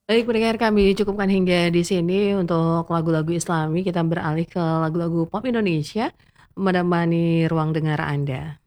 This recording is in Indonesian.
Baik pendengar kami cukupkan hingga di sini untuk lagu-lagu Islami, kita beralih ke lagu-lagu pop Indonesia, menemani ruang dengar Anda.